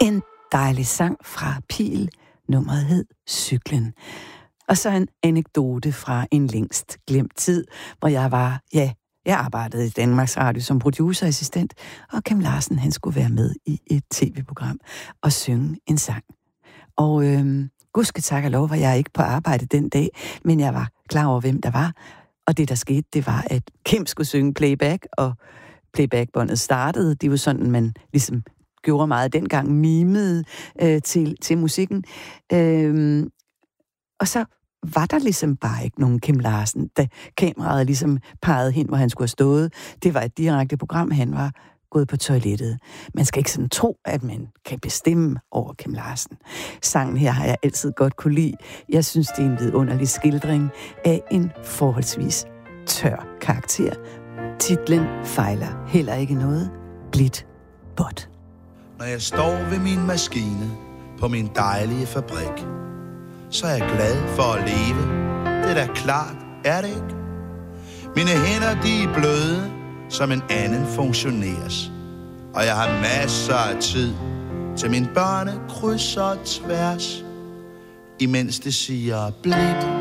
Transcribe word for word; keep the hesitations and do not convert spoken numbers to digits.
En dejlig sang fra Pihl. Nummeret hed Cyklen. Og så en anekdote fra en længst glemt tid, hvor jeg var, ja, jeg arbejdede i Danmarks Radio som producerassistent, og Kim Larsen, han skulle være med i et tv-program og synge en sang. Og øhm, gudske tak og lov var jeg ikke på arbejde den dag, men jeg var klar over, hvem der var. Og det, der skete, det var, at Kim skulle synge playback, og playbackbåndet startede. Det var sådan, man ligesom gjorde meget dengang, mimede øh, til, til musikken. Øhm, og så var der ligesom bare ikke nogen Kim Larsen, da kameraet ligesom pegede hen, hvor han skulle have stået. Det var et direkte program, han var gået på toilettet. Man skal ikke sådan tro, at man kan bestemme over Kim Larsen. Sangen her har jeg altid godt kunne lide. Jeg synes, det er en vidunderlig skildring af en forholdsvis tør karakter. Titlen fejler heller ikke noget. Blidt bot. Når jeg står ved min maskine på min dejlige fabrik, så er jeg glad for at leve. Det er da klart, er det ikke? Mine hænder, de er bløde, som en anden funktioneres. Og jeg har masser af tid til mine børne kryds og tværs, imens det siger blidt